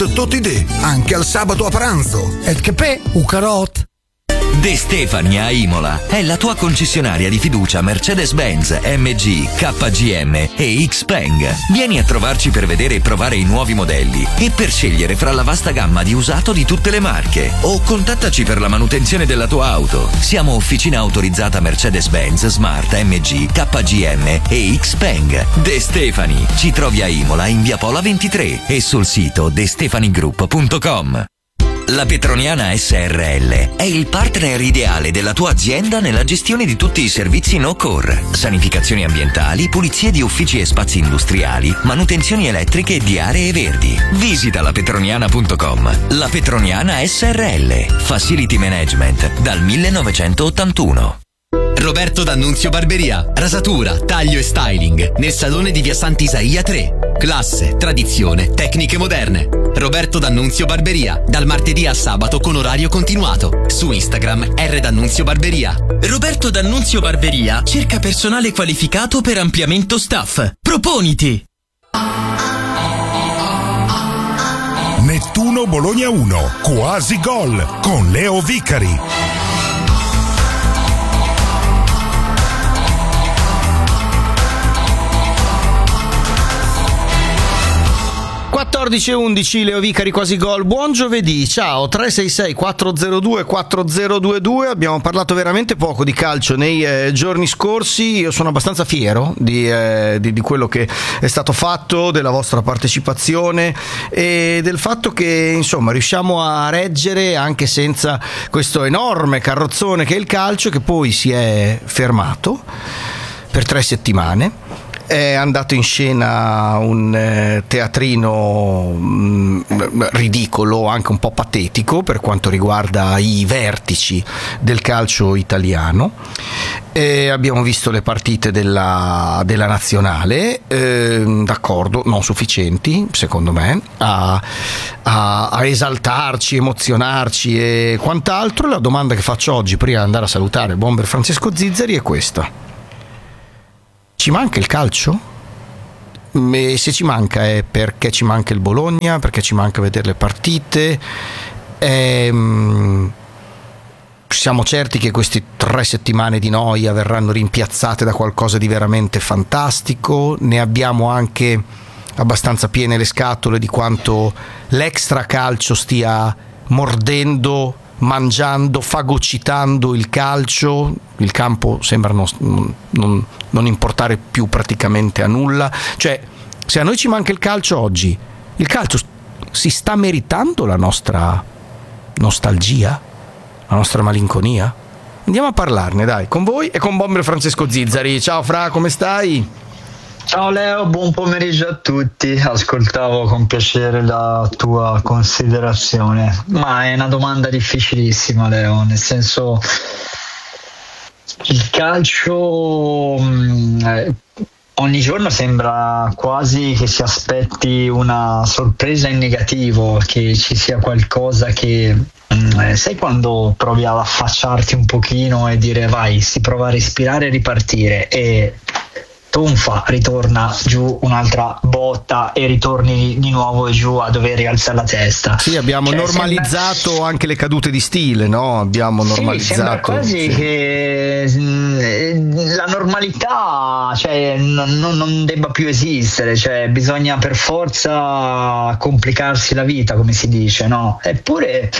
Tutti idee, anche al sabato a pranzo. E che pe? Un carot? De Stefani a Imola è la tua concessionaria di fiducia Mercedes-Benz, MG, KGM e Xpeng. Vieni a trovarci per vedere e provare i nuovi modelli e per scegliere fra la vasta gamma di usato di tutte le marche. O contattaci per la manutenzione della tua auto. Siamo officina autorizzata Mercedes-Benz, Smart, MG, KGM e Xpeng. De Stefani. Ci trovi a Imola in via Pola 23 e sul sito destefanigroup.com. La Petroniana SRL è il partner ideale della tua azienda nella gestione di tutti i servizi no-core, sanificazioni ambientali, pulizie di uffici e spazi industriali, manutenzioni elettriche di aree verdi. Visita lapetroniana.com. La Petroniana SRL, Facility Management dal 1981. Roberto D'Annunzio Barberia, rasatura, taglio e styling nel salone di via Sant'Isaia 3. Classe, tradizione, tecniche moderne. Roberto D'Annunzio Barberia, dal martedì al sabato con orario continuato. Su Instagram D'Annunzio Barberia. Roberto D'Annunzio Barberia cerca personale qualificato per ampliamento staff. Proponiti! Nettuno Bologna 1, quasi gol con Leo Vicari. e 11, Leo Vicari, quasi gol. Buon giovedì, ciao. 366 402 4022. Abbiamo parlato veramente poco di calcio nei giorni scorsi. Io sono abbastanza fiero di quello che è stato fatto, della vostra partecipazione e del fatto che insomma riusciamo a reggere anche senza questo enorme carrozzone che è il calcio, che poi si è fermato per 3 settimane. È andato in scena un teatrino ridicolo, anche un po' patetico per quanto riguarda i vertici del calcio italiano. Abbiamo visto le partite della nazionale, d'accordo, non sufficienti secondo me a esaltarci, emozionarci e quant'altro. La domanda che faccio oggi, prima di andare a salutare il bomber Francesco Zizzari, è questa: ci manca il calcio? E se ci manca è perché ci manca il Bologna, perché ci manca vedere le partite? Siamo certi che queste 3 settimane di noia verranno rimpiazzate da qualcosa di veramente fantastico? Ne abbiamo anche abbastanza piene le scatole di quanto l'extra calcio stia mordendo, mangiando, fagocitando il calcio. Il campo sembra non importare più praticamente a nulla. Cioè, se a noi ci manca il calcio oggi, il calcio si sta meritando la nostra nostalgia, la nostra malinconia? Andiamo a parlarne, dai, con voi e con bomber Francesco Zizzari. Ciao Fra, come stai? Ciao Leo, buon pomeriggio a tutti. Ascoltavo con piacere la tua considerazione, ma è una domanda difficilissima, Leo, nel senso, il calcio ogni giorno sembra quasi che si aspetti una sorpresa in negativo, che ci sia qualcosa che sai quando provi ad affacciarti un pochino e dire vai, si prova a respirare e ripartire, e tonfa, ritorna giù un'altra botta e ritorni di nuovo giù a dover rialzare la testa. Sì, abbiamo normalizzato anche le cadute di stile, no? Abbiamo normalizzato. Sembra quasi che la normalità, cioè, non debba più esistere, cioè bisogna per forza complicarsi la vita, come si dice, no? Eppure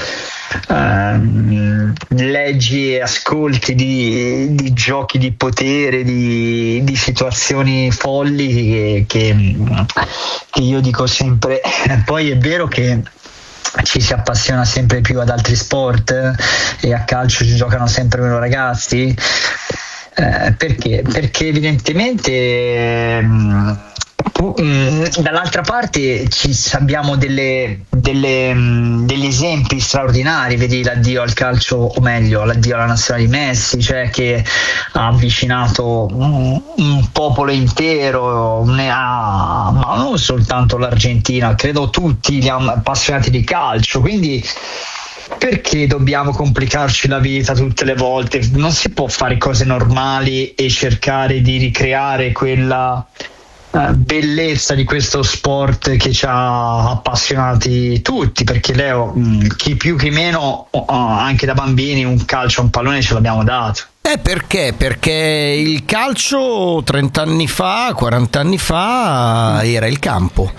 leggi e ascolti di giochi di potere, di situazioni folli che io dico sempre. Poi è vero che ci si appassiona sempre più ad altri sport e a calcio ci giocano sempre meno ragazzi, perché evidentemente dall'altra parte abbiamo degli esempi straordinari. Vedi l'addio al calcio, o meglio l'addio alla nazionale di Messi, cioè che ha avvicinato un popolo intero, ma non soltanto l'Argentina, credo tutti gli appassionati di calcio. Quindi perché dobbiamo complicarci la vita tutte le volte? Non si può fare cose normali e cercare di ricreare quella bellezza di questo sport che ci ha appassionati tutti, perché Leo, chi più chi meno, anche da bambini un calcio, un pallone ce l'abbiamo dato. Perché? Perché il calcio 30 anni fa, 40 anni fa era il campo.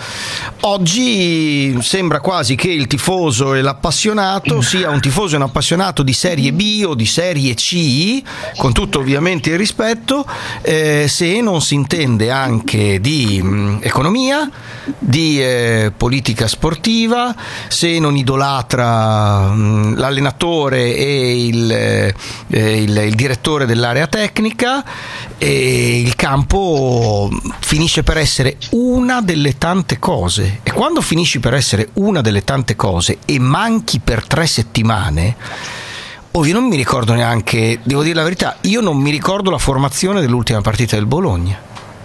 Oggi sembra quasi che il tifoso e l'appassionato sia un tifoso e un appassionato di Serie B o di Serie C, con tutto ovviamente il rispetto, se non si intende anche di economia, di politica sportiva, se non idolatra l'allenatore e il direttore dell'area tecnica, e il campo finisce per essere una delle tante cose, e quando finisci per essere una delle tante cose e manchi per 3 settimane, io non mi ricordo neanche, devo dire la verità, io non mi ricordo la formazione dell'ultima partita del Bologna.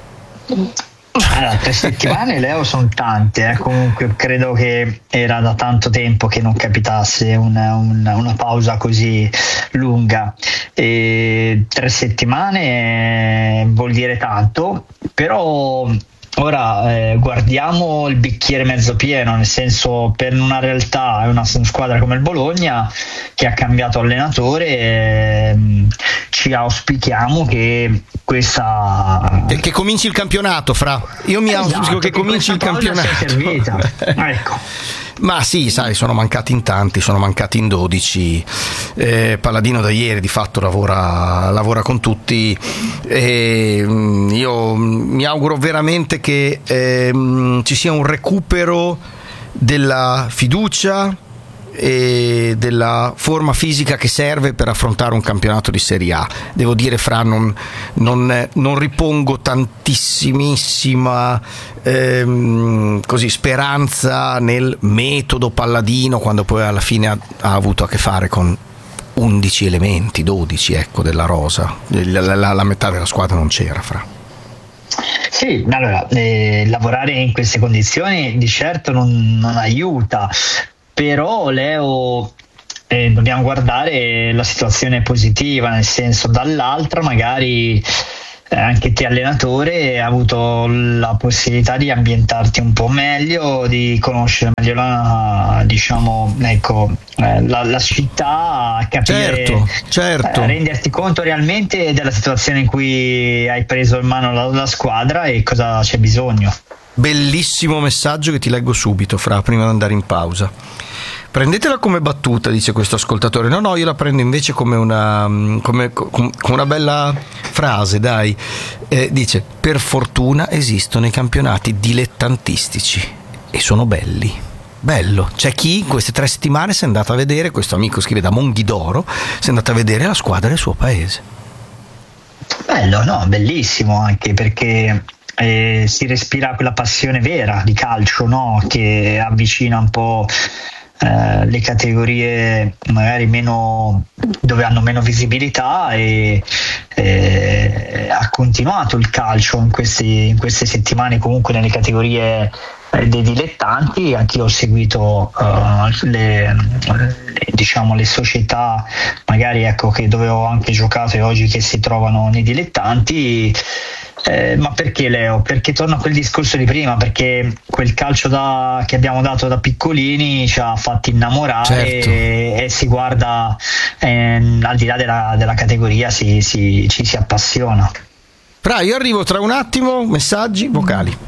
Allora, 3 settimane, Leo, sono tante, comunque credo che era da tanto tempo che non capitasse una pausa così lunga, e 3 settimane vuol dire tanto, però ora guardiamo il bicchiere mezzo pieno, nel senso, per una realtà è una squadra come il Bologna che ha cambiato allenatore, ci auspichiamo che che cominci il campionato, Fra. Io mi auspico che cominci il campionato. Ecco. Ma sì, sai, sono mancati in tanti, sono mancati in 12. Palladino da ieri di fatto lavora con tutti, e io mi auguro veramente che ci sia un recupero della fiducia e della forma fisica che serve per affrontare un campionato di Serie A. Devo dire, Fra, non ripongo tantissimissima speranza nel metodo Palladino, quando poi alla fine ha avuto a che fare con 11 elementi, 12 della rosa. La metà della squadra non c'era, Fra. Sì, allora lavorare in queste condizioni di certo non aiuta, però Leo, dobbiamo guardare la situazione positiva, nel senso, dall'altra magari anche te allenatore hai avuto la possibilità di ambientarti un po' meglio, di conoscere meglio la città, capire, certo. Renderti conto realmente della situazione in cui hai preso in mano la squadra e cosa c'è bisogno. Bellissimo messaggio che ti leggo subito, Fra, prima di andare in pausa. Prendetela come battuta, dice questo ascoltatore. No, io la prendo invece come una bella frase, dai. Dice: per fortuna esistono i campionati dilettantistici e sono belli. Bello. C'è chi in queste 3 settimane si è andato a vedere, questo amico scrive da Monghidoro, si è andato a vedere la squadra del suo paese. Bello, no? Bellissimo, anche perché si respira quella passione vera di calcio, no? Che avvicina un po' le categorie magari dove hanno meno visibilità, e ha continuato il calcio in queste settimane comunque nelle categorie dei dilettanti. Anche io ho seguito le società magari che dove ho anche giocato e oggi che si trovano nei dilettanti. Ma perché, Leo? Perché torno a quel discorso di prima, perché quel calcio che abbiamo dato da piccolini ci ha fatti innamorare, certo. e si guarda al di là della categoria, ci si appassiona. Io arrivo tra un attimo, messaggi vocali.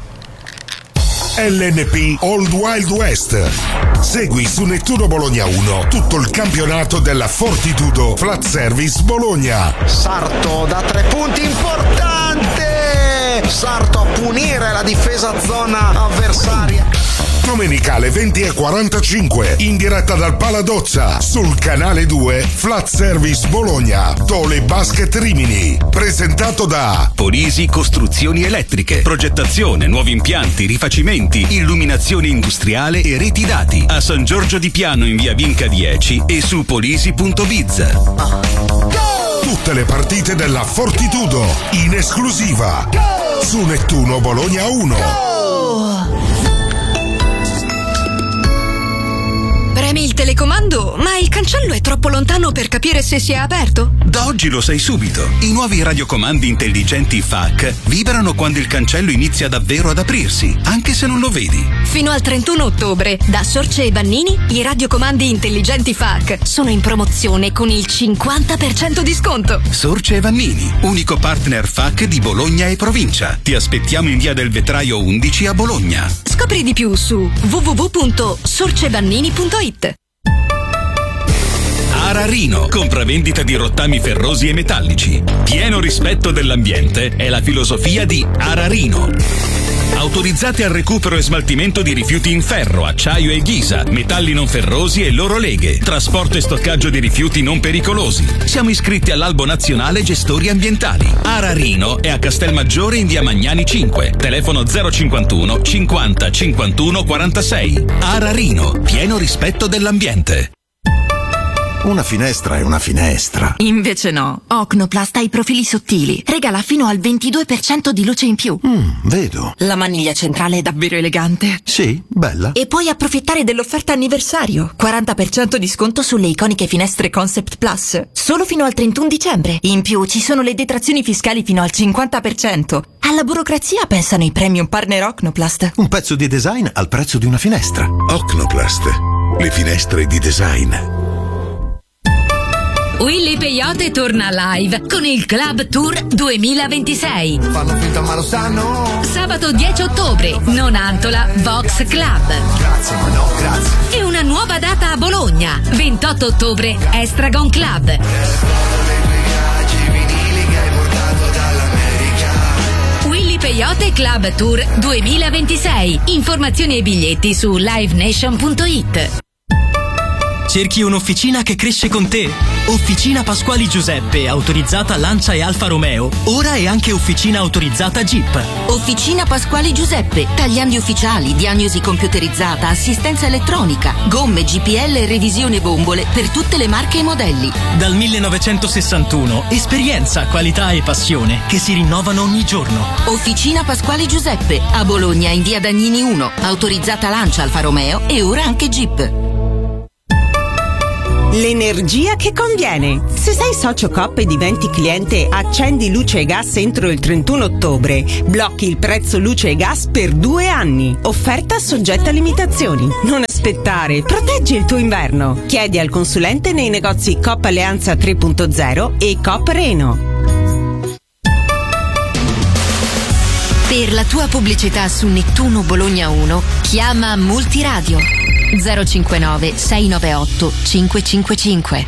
LNP Old Wild West. Segui su Nettuno Bologna 1 tutto il campionato della Fortitudo Flat Service Bologna. Sarto da 3 punti, importante! Sarto a punire la difesa zona avversaria. Domenicale 20:45 in diretta dal Paladozza sul canale 2 Flat Service Bologna. Tole Basket Rimini, presentato da Polisi Costruzioni Elettriche, progettazione, nuovi impianti, rifacimenti, illuminazione industriale e reti dati a San Giorgio di Piano in via Vinca 10 e su polisi.biz. Tutte le partite della Fortitudo in esclusiva su Nettuno Bologna 1. Premi il telecomando, ma il cancello è troppo lontano per capire se si è aperto? Da oggi lo sai subito. I nuovi radiocomandi intelligenti FAC vibrano quando il cancello inizia davvero ad aprirsi, anche se non lo vedi. Fino al 31 ottobre, da Sorce e Vannini, i radiocomandi intelligenti FAC sono in promozione con il 50% di sconto. Sorce e Vannini, unico partner FAC di Bologna e provincia. Ti aspettiamo in via del Vetraio 11 a Bologna. Scopri di più su www.sorcevannini.it. Ararino, compravendita di rottami ferrosi e metallici. Pieno rispetto dell'ambiente è la filosofia di Ararino. Autorizzati al recupero e smaltimento di rifiuti in ferro, acciaio e ghisa, metalli non ferrosi e loro leghe, trasporto e stoccaggio di rifiuti non pericolosi. Siamo iscritti all'Albo Nazionale Gestori Ambientali. Ararino è a Castelmaggiore in via Magnani 5, telefono 051 50 51 46. Ararino, pieno rispetto dell'ambiente. Una finestra è una finestra. Invece no. Ocnoplast ha i profili sottili. Regala fino al 22% di luce in più. Vedo. La maniglia centrale è davvero elegante. Sì, bella. E puoi approfittare dell'offerta anniversario. 40% di sconto sulle iconiche finestre Concept Plus. Solo fino al 31 dicembre. In più ci sono le detrazioni fiscali fino al 50%. Alla burocrazia pensano i premium partner Ocnoplast. Un pezzo di design al prezzo di una finestra. Ocnoplast, le finestre di design. Willy Peyote torna live con il Club Tour 2026. Fanno finta ma lo sanno. Sabato 10 ottobre, Nonantola Vox Club. Grazie, ma no, grazie. E una nuova data a Bologna, 28 ottobre, Estragon Club. Willy Peyote Club Tour 2026. Informazioni e biglietti su livenation.it. Cerchi un'officina che cresce con te? Officina Pasquali Giuseppe, autorizzata Lancia e Alfa Romeo, ora è anche officina autorizzata Jeep. Officina Pasquali Giuseppe, tagliandi ufficiali, diagnosi computerizzata, assistenza elettronica, gomme, GPL e revisione bombole per tutte le marche e modelli. Dal 1961, esperienza, qualità e passione che si rinnovano ogni giorno. Officina Pasquali Giuseppe, a Bologna in via Dagnini 1, autorizzata Lancia, Alfa Romeo e ora anche Jeep. L'energia che conviene. Se sei socio Coop e diventi cliente Accendi Luce e Gas entro il 31 ottobre, blocchi il prezzo luce e gas per 2 anni. Offerta soggetta a limitazioni. Non aspettare, proteggi il tuo inverno. Chiedi al consulente nei negozi Coop Alleanza 3.0 e Coop Reno. Per la tua pubblicità su Nettuno Bologna 1, chiama Multiradio 059 698 555.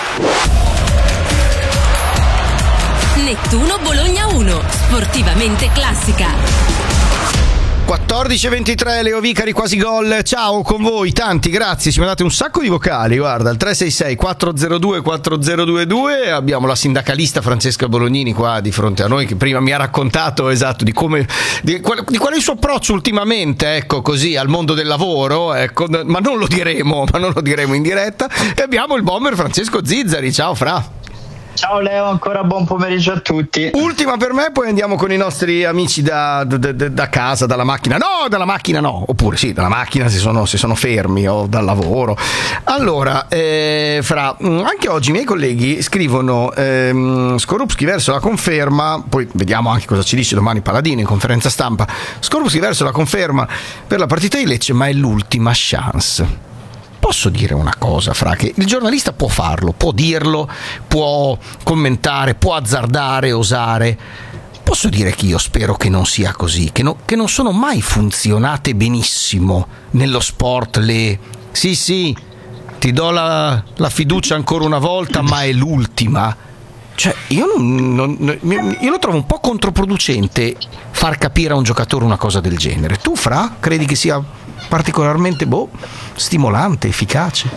Nettuno Bologna 1, sportivamente classica. 14:23, Leo Vicari, quasi gol. Ciao con voi, tanti, grazie. Ci mandate un sacco di vocali. Guarda, al 366 402 4022 abbiamo la sindacalista Francesca Bolognini qua di fronte a noi, che prima mi ha raccontato esatto di come di qual è il suo approccio ultimamente, ecco, così al mondo del lavoro, ecco, ma non lo diremo in diretta. E abbiamo il bomber Francesco Zizzari. Ciao Fra. Ciao Leo, ancora buon pomeriggio a tutti. Ultima per me, poi andiamo con i nostri amici da casa, dalla macchina. No, dalla macchina no. Oppure sì, dalla macchina se sono fermi o dal lavoro. Allora, Fra, anche oggi i miei colleghi scrivono Skorupski verso la conferma, poi vediamo anche cosa ci dice domani Paladino in conferenza stampa. Skorupski verso la conferma per la partita di Lecce, ma è l'ultima chance. Posso dire una cosa, Fra, che il giornalista può farlo, può dirlo, può commentare, può azzardare, osare. Posso dire che io spero che non sia così, che non sono mai funzionate benissimo nello sport le sì, ti do la fiducia ancora una volta, ma è l'ultima. Cioè, io lo trovo un po' controproducente far capire a un giocatore una cosa del genere. Tu, Fra, credi che sia particolarmente stimolante, efficace?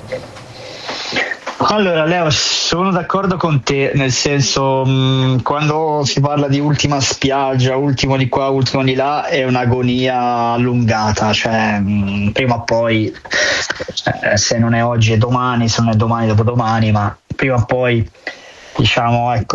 Allora Leo, sono d'accordo con te, nel senso quando si parla di ultima spiaggia, ultimo di qua, ultimo di là, è un'agonia allungata, cioè prima o poi, se non è oggi è domani, se non è domani dopodomani, ma prima o poi diciamo ecco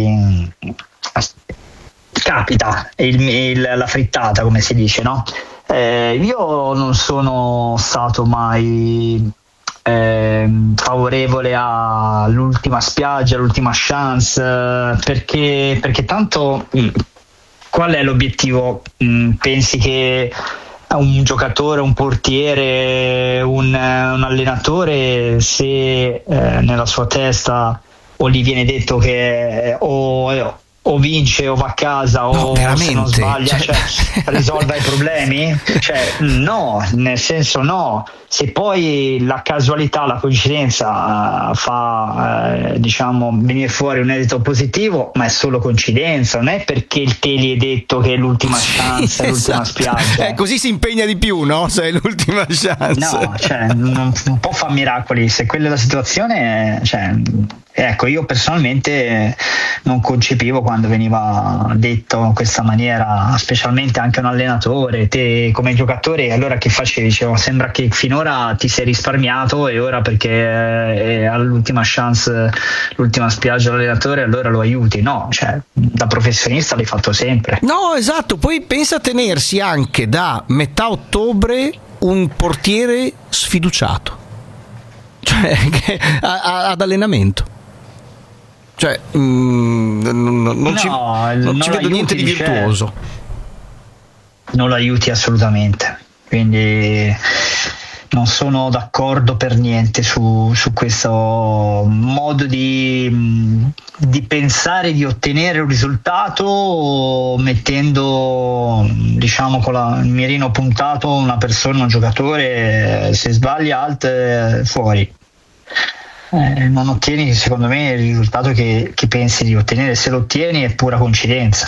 capita la frittata, come si dice, no? Io non sono stato mai favorevole all'ultima spiaggia, l'ultima chance, perché tanto qual è l'obiettivo? Pensi che un giocatore, un portiere, un allenatore, se nella sua testa o gli viene detto che o vince o va a casa o se non sbaglia risolve i problemi? No, nel senso no. Se poi la casualità, la coincidenza fa venire fuori un esito positivo, ma è solo coincidenza, non è perché te gli è detto che è l'ultima chance, è l'ultima spiaggia. Così si impegna di più, no? Se è l'ultima chance. No, non può fare miracoli. Se quella è la situazione, ecco, io personalmente non concepivo quando veniva detto in questa maniera, specialmente anche un allenatore. Te come giocatore allora che facevi? Dicevo, sembra che finora ti sei risparmiato e ora perché è all'ultima chance, l'ultima spiaggia l'allenatore, allora lo aiuti. No, da professionista l'hai fatto sempre. No, esatto, poi pensa a tenersi anche da metà ottobre un portiere sfiduciato, ad allenamento. Non ci vedo niente di virtuoso. Non lo aiuti assolutamente, quindi non sono d'accordo per niente su questo modo di pensare di ottenere un risultato mettendo, con il mirino puntato una persona, un giocatore, se sbaglia fuori. Non ottieni, secondo me, il risultato che pensi di ottenere. Se lo ottieni è pura coincidenza.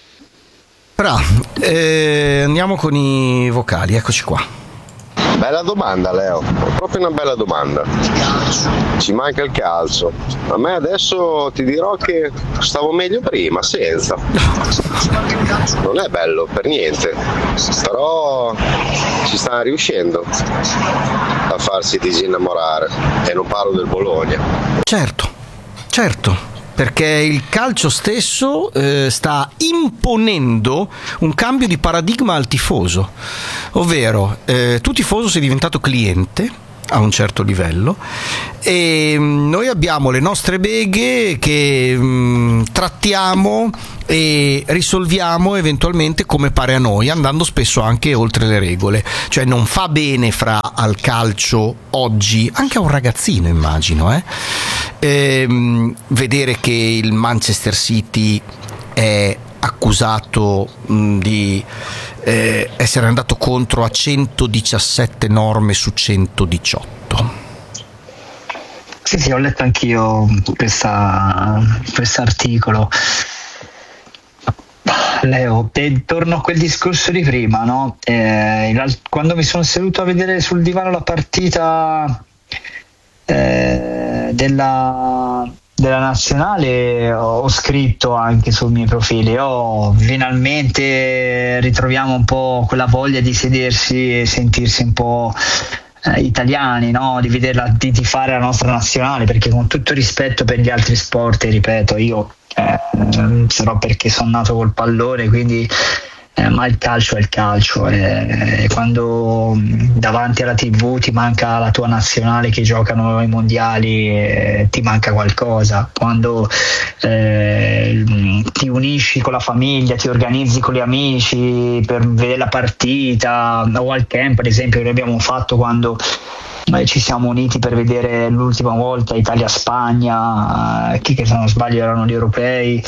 Andiamo con i vocali, eccoci qua. Bella domanda, Leo, proprio una bella domanda. Ci manca il calcio. A me adesso ti dirò che stavo meglio prima, senza. Non è bello per niente, però ci stanno riuscendo a farsi disinnamorare, e non parlo del Bologna. Certo. Perché il calcio stesso sta imponendo un cambio di paradigma al tifoso, ovvero tu tifoso sei diventato cliente a un certo livello e noi abbiamo le nostre beghe che trattiamo e risolviamo eventualmente come pare a noi, andando spesso anche oltre le regole. Non fa bene al calcio oggi, anche a un ragazzino immagino, vedere che il Manchester City è accusato di essere andato contro a 117 norme su 118. Sì, ho letto anch'io quest'articolo. Leo, torno a quel discorso di prima, no? Quando mi sono seduto a vedere sul divano la partita della nazionale, ho scritto anche sui miei profili: finalmente ritroviamo un po' quella voglia di sedersi e sentirsi un po' italiani, no? Di vederla, di fare la nostra nazionale, perché con tutto rispetto per gli altri sport, ripeto, io sarò perché sono nato col pallone, quindi ma il calcio è il calcio, e quando davanti alla TV ti manca la tua nazionale che giocano ai mondiali, ti manca qualcosa. Quando ti unisci con la famiglia, ti organizzi con gli amici per vedere la partita, o al camp ad esempio che noi abbiamo fatto quando ci siamo uniti per vedere l'ultima volta Italia-Spagna, che se non sbaglio erano gli europei,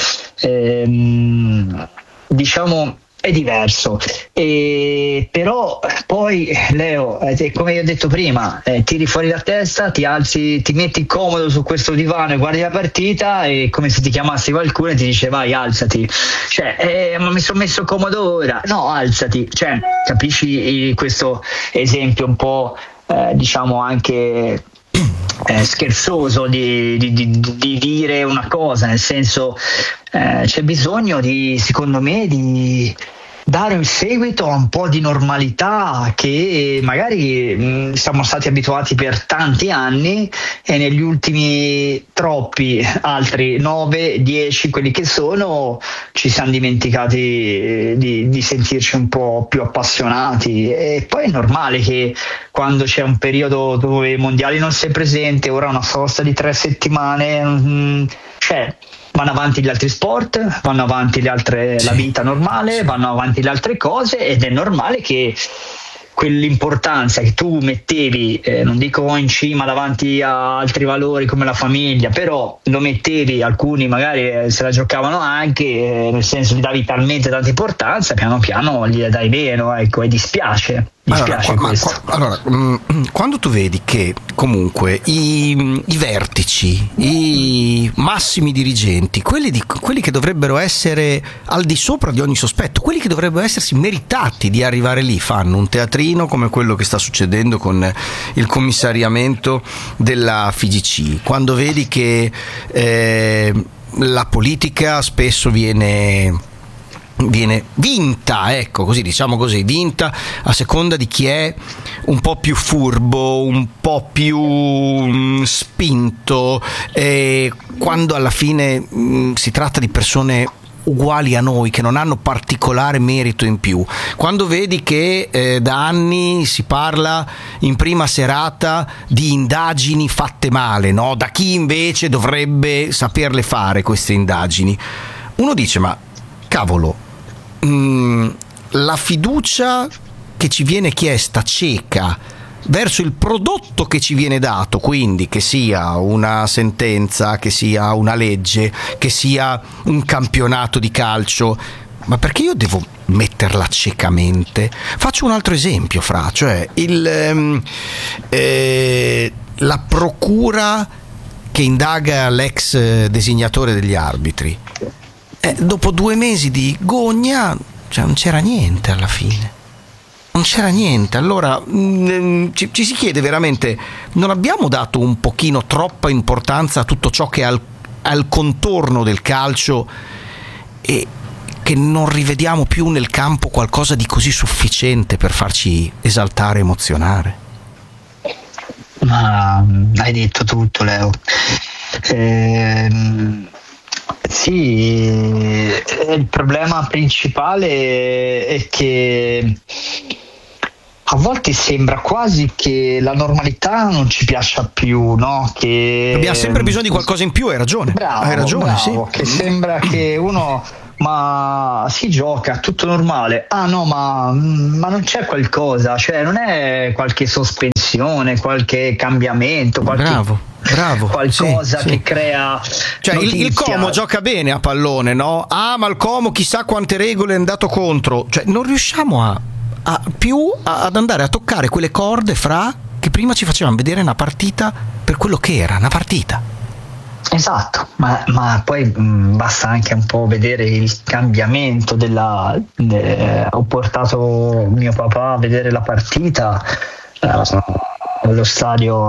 è diverso, però poi Leo, come io ho detto prima, tiri fuori la testa, ti alzi, ti metti comodo su questo divano e guardi la partita, e come se ti chiamassi qualcuno e ti dice vai alzati, ma mi sono messo comodo ora, no, alzati, capisci questo esempio un po' anche scherzoso di dire una cosa, nel senso c'è bisogno secondo me di dare il seguito a un po' di normalità che magari siamo stati abituati per tanti anni, e negli ultimi troppi altri 9, 10, quelli che sono, ci siamo dimenticati di sentirci un po' più appassionati. E poi è normale che quando c'è un periodo dove i mondiali non sei presente, ora una sosta di 3 settimane, vanno avanti gli altri sport, vanno avanti la vita normale, vanno avanti le altre cose, ed è normale che quell'importanza che tu mettevi, non dico in cima davanti a altri valori come la famiglia, però lo mettevi, alcuni magari se la giocavano anche, nel senso gli davi talmente tanta importanza, piano piano gli dai meno, ecco, e dispiace. Quando tu vedi che comunque i vertici, i massimi dirigenti, quelli che dovrebbero essere al di sopra di ogni sospetto, quelli che dovrebbero essersi meritati di arrivare lì, fanno un teatrino come quello che sta succedendo con il commissariamento della FIGC, quando vedi che la politica spesso viene vinta, ecco, così diciamo così, vinta a seconda di chi è un po' più furbo, un po' più spinto, quando alla fine si tratta di persone uguali a noi, che non hanno particolare merito in più, quando vedi che da anni si parla in prima serata di indagini fatte male, no? Da chi invece dovrebbe saperle fare queste indagini, uno dice: ma cavolo, la fiducia che ci viene chiesta cieca verso il prodotto che ci viene dato, quindi che sia una sentenza, che sia una legge, che sia un campionato di calcio, ma perché io devo metterla ciecamente? Faccio un altro esempio, cioè la procura che indaga l'ex designatore degli arbitri. Dopo 2 mesi di gogna, non c'era niente alla fine. Non c'era niente. Allora ci si chiede veramente: non abbiamo dato un pochino troppa importanza a tutto ciò che è al contorno del calcio, e che non rivediamo più nel campo qualcosa di così sufficiente per farci esaltare, emozionare? Ma hai detto tutto, Leo. Sì, il problema principale è che a volte sembra quasi che la normalità non ci piaccia più, no? Che abbiamo sempre bisogno di qualcosa in più, hai ragione. Hai ragione, bravo, sì. Che sembra che uno, ma si gioca, tutto normale. Ah no, ma non c'è qualcosa, cioè non è qualche sospensione, qualche cambiamento, qualche Bravo, qualcosa sì, che crea, cioè il Como gioca bene a pallone, no? Ma il Como chissà quante regole è andato contro, cioè non riusciamo ad andare a toccare quelle corde che prima ci facevano vedere una partita per quello che era, una partita. Esatto, ma poi basta anche un po' vedere il cambiamento ho portato mio papà a vedere la partita allo stadio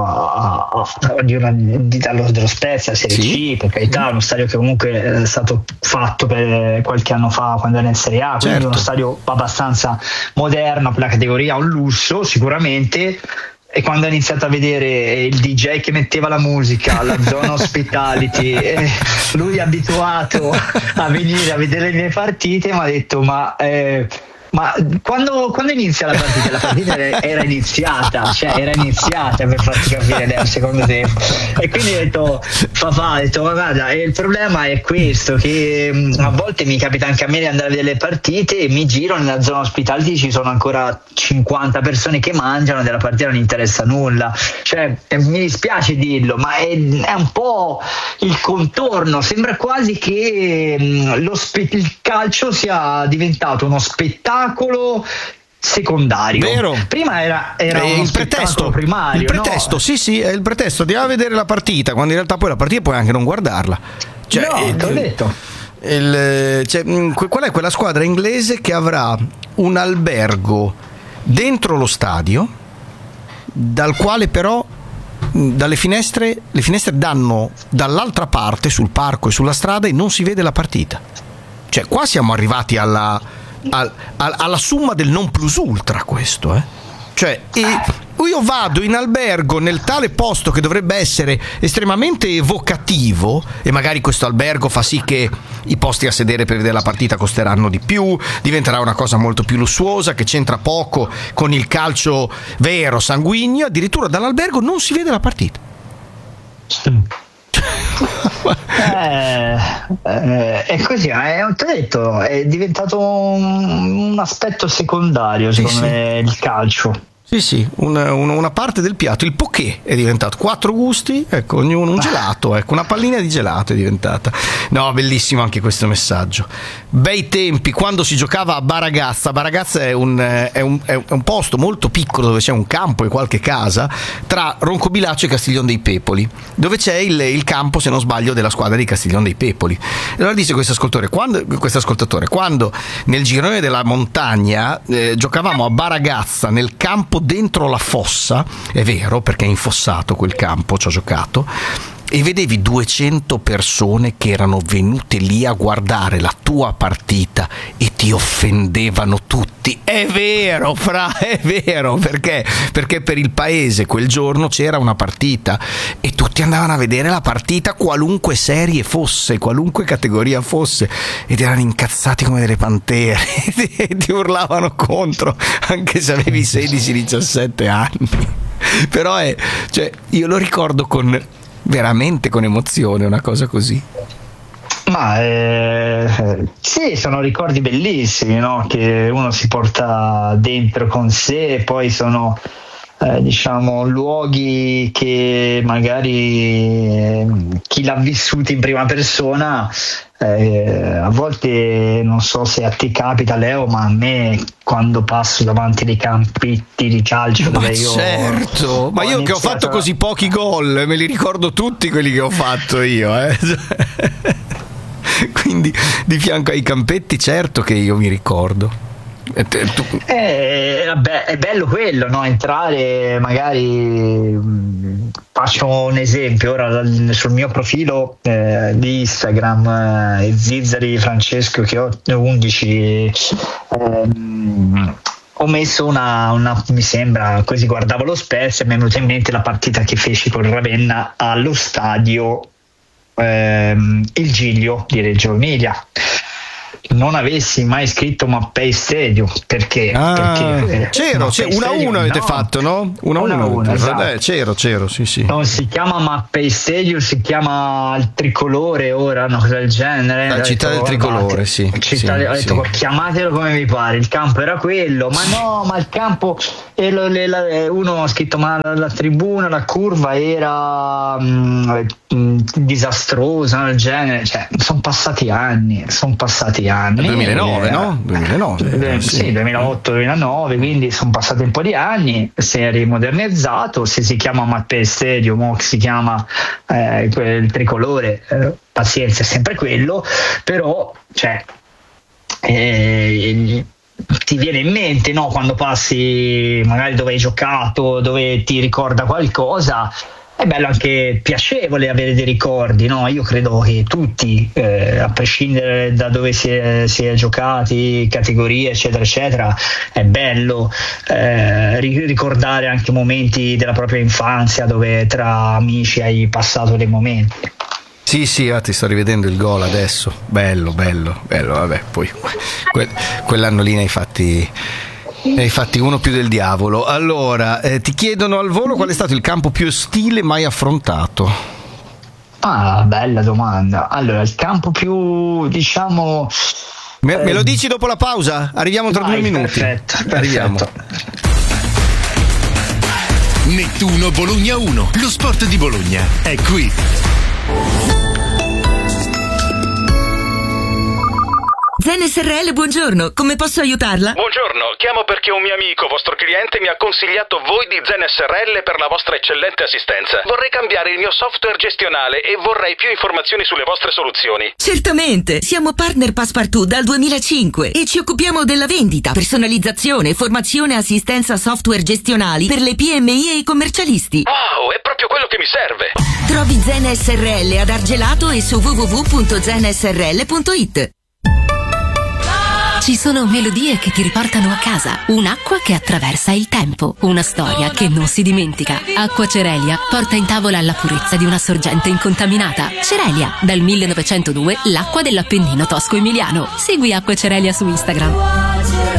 dello Spezia, Serie C, per carità, uno stadio che comunque è stato fatto per qualche anno fa quando era in Serie A, quindi uno stadio abbastanza moderno per la categoria, un lusso sicuramente. E quando ho iniziato a vedere il DJ che metteva la musica, la zona hospitality, lui abituato a venire a vedere le mie partite, mi ha detto: ma quando inizia la partita era iniziata, per farti capire nel secondo tempo. E quindi ho detto: papà, ma guarda, il problema è questo, che a volte mi capita anche a me di andare a vedere le partite e mi giro nella zona ospitality, ci sono ancora 50 persone che mangiano, della partita non interessa nulla, cioè mi dispiace dirlo, ma è un po' il contorno, sembra quasi che il calcio sia diventato uno spettacolo secondario. Vero. Prima era il pretesto primario. Il pretesto, no? Sì, è il pretesto. Andiamo a vedere la partita, quando in realtà poi la partita puoi anche non guardarla. Te l'ho detto. Qual è quella squadra inglese che avrà un albergo dentro lo stadio, dal quale però le finestre danno dall'altra parte, sul parco e sulla strada, e non si vede la partita? Cioè qua siamo arrivati alla alla summa del non plus ultra questo, Cioè, io vado in albergo nel tale posto che dovrebbe essere estremamente evocativo, e magari questo albergo fa sì che i posti a sedere per vedere la partita costeranno di più, diventerà una cosa molto più lussuosa che c'entra poco con il calcio vero, sanguigno. Addirittura dall'albergo non si vede la partita. È così, ti ho detto, è diventato un aspetto secondario secondo me il calcio. Sì, una parte del piatto, il poké è diventato 4 gusti, ecco, ognuno un gelato, ecco, una pallina di gelato è diventata. No, bellissimo anche questo messaggio. Bei tempi quando si giocava a Baragazza. Baragazza è un posto molto piccolo dove c'è un campo e qualche casa tra Roncobilaccio e Castiglion dei Pepoli, dove c'è il campo, se non sbaglio, della squadra di Castiglion dei Pepoli. E allora dice questo ascoltatore, quando nel girone della montagna giocavamo a Baragazza nel campo dentro la fossa, è vero perché è infossato quel campo, ci ho giocato, e vedevi 200 persone che erano venute lì a guardare la tua partita e ti offendevano tutti. È vero, è vero, perché per il paese quel giorno c'era una partita e tutti andavano a vedere la partita, qualunque serie fosse, qualunque categoria fosse, ed erano incazzati come delle pantere e ti urlavano contro anche se avevi 16-17 anni. Però io lo ricordo veramente con emozione, una cosa così. Ma sì, sono ricordi bellissimi, no? Che uno si porta dentro con sé, e poi sono diciamo luoghi che magari chi l'ha vissuto in prima persona a volte, non so se a te capita Leo, ma a me quando passo davanti dei campetti di calcio dove certo, ma io che ho fatto così pochi gol me li ricordo tutti quelli che ho fatto io, quindi di fianco ai campetti certo che io mi ricordo. Vabbè, è bello quello, no? Entrare, magari faccio un esempio ora sul mio profilo di Instagram, Zizzari Francesco che ho 11, ho messo una mi sembra, così guardavo lo Spezia e mi è venuta in mente la partita che feci con Ravenna allo stadio il Giglio di Reggio Emilia. Non avessi mai scritto Mapei Stadium perché c'ero 1-1 avete fatto, no? 1-1 esatto. c'ero sì. Non si chiama Mapei Stadium, si chiama il Tricolore ora, una cosa del genere. La città del Tricolore, sì. Chiamatelo come vi pare, il campo era quello, ma il campo uno ha scritto ma la tribuna, la curva era disastrosa, del genere, cioè sono passati anni. 2009, no? 2009. Sì, 2008-2009, quindi sono passati un po' di anni, si è rimodernizzato, se si chiama Mapei Stadium o si chiama il Tricolore, pazienza, è sempre quello, però ti viene in mente, no? Quando passi magari dove hai giocato, dove ti ricorda qualcosa, è bello anche piacevole avere dei ricordi, no? Io credo che tutti, a prescindere da dove si è giocati, categorie eccetera eccetera, è bello ricordare anche momenti della propria infanzia dove tra amici hai passato dei momenti. Sì, ti sto rivedendo il gol adesso, bello, vabbè, poi quell'anno lì ne hai fatti uno più del diavolo. Allora, ti chiedono al volo qual è stato il campo più ostile mai affrontato? Bella domanda. Allora, il campo più, diciamo... Me lo dici dopo la pausa? Arriviamo tra 2 minuti. Perfetto. Arriviamo. Nettuno Bologna 1, lo sport di Bologna è qui. Zen SRL, buongiorno, come posso aiutarla? Buongiorno, chiamo perché un mio amico, vostro cliente, mi ha consigliato voi di Zen SRL per la vostra eccellente assistenza. Vorrei cambiare il mio software gestionale e vorrei più informazioni sulle vostre soluzioni. Certamente, siamo partner Passepartout dal 2005 e ci occupiamo della vendita, personalizzazione, formazione e assistenza software gestionali per le PMI e i commercialisti. Wow, è proprio quello che mi serve. Trovi Zen SRL ad Argelato e su www.zensrl.it. Ci sono melodie che ti riportano a casa, un'acqua che attraversa il tempo, una storia che non si dimentica. Acqua Cerelia porta in tavola la purezza di una sorgente incontaminata. Cerelia, dal 1902 l'acqua dell'Appennino tosco-emiliano. Segui Acqua Cerelia su Instagram.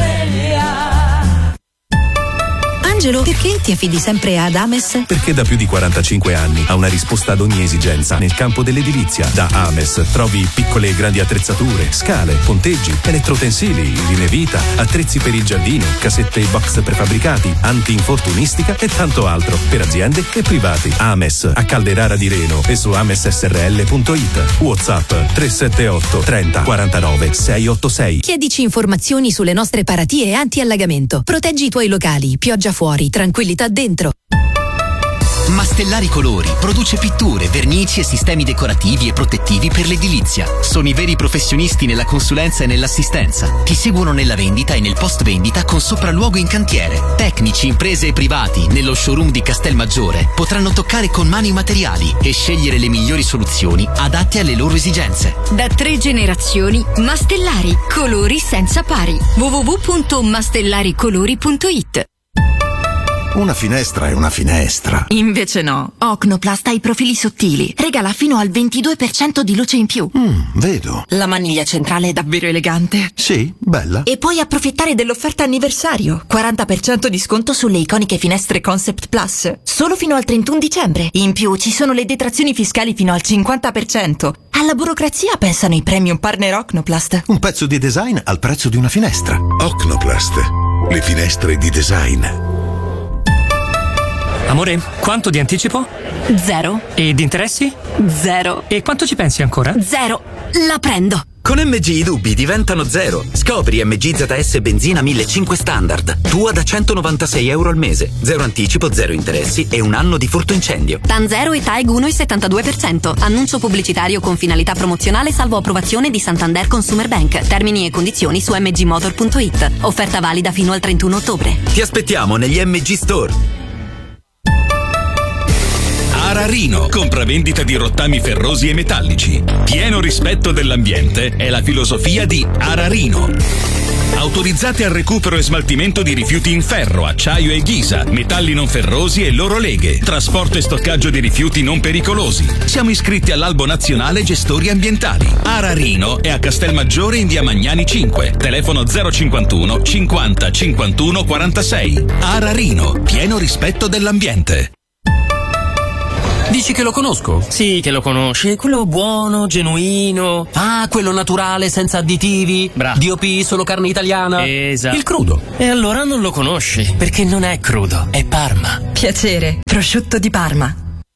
Angelo, perché ti affidi sempre ad Ames? Perché da più di 45 anni ha una risposta ad ogni esigenza nel campo dell'edilizia. Da Ames trovi piccole e grandi attrezzature, scale, ponteggi, elettrotensili, linee vita, attrezzi per il giardino, casette e box prefabbricati, anti-infortunistica e tanto altro per aziende e privati. Ames a Calderara di Reno e su amessrl.it. WhatsApp 378 30 49 686. Chiedici informazioni sulle nostre paratie anti-allagamento. Proteggi i tuoi locali, pioggia fuori, tranquillità dentro. Mastellari Colori produce pitture, vernici e sistemi decorativi e protettivi per l'edilizia. Sono i veri professionisti nella consulenza e nell'assistenza. Ti seguono nella vendita e nel post vendita con sopralluogo in cantiere. Tecnici, imprese e privati nello showroom di Castelmaggiore potranno toccare con mano i materiali e scegliere le migliori soluzioni adatte alle loro esigenze. Da 3 generazioni, Mastellari, colori senza pari. www.mastellaricolori.it. Una finestra è una finestra. Invece no. Ocnoplast ha i profili sottili. Regala fino al 22% di luce in più. Vedo. La maniglia centrale è davvero elegante. Sì, bella. E puoi approfittare dell'offerta anniversario. 40% di sconto sulle iconiche finestre Concept Plus. Solo fino al 31 dicembre. In più ci sono le detrazioni fiscali fino al 50%. Alla burocrazia pensano i premium partner Ocnoplast. Un pezzo di design al prezzo di una finestra. Ocnoplast, le finestre di design. Amore, quanto di anticipo? 0. E di interessi? 0. E quanto ci pensi ancora? 0. La prendo. Con MG i dubbi diventano 0. Scopri MG ZS Benzina 1500 Standard. Tua da €196 al mese. 0 anticipo, 0 interessi e un anno di furto incendio. TAN 0 e TAEG 1,72%. Annuncio pubblicitario con finalità promozionale salvo approvazione di Santander Consumer Bank. Termini e condizioni su mgmotor.it. Offerta valida fino al 31 ottobre. Ti aspettiamo negli MG Store. Ararino, compravendita di rottami ferrosi e metallici. Pieno rispetto dell'ambiente è la filosofia di Ararino. Autorizzate al recupero e smaltimento di rifiuti in ferro, acciaio e ghisa, metalli non ferrosi e loro leghe, trasporto e stoccaggio di rifiuti non pericolosi. Siamo iscritti all'Albo Nazionale Gestori Ambientali. Ararino è a Castelmaggiore in via Magnani 5, telefono 051 50 51 46. Ararino, pieno rispetto dell'ambiente. Dici che lo conosco? Sì, che lo conosci. Quello buono, genuino. Ah, quello naturale, senza additivi. Bravo. DOP, solo carne italiana. Esatto. Il crudo. E allora non lo conosci, perché non è crudo, è Parma. Piacere, prosciutto di Parma.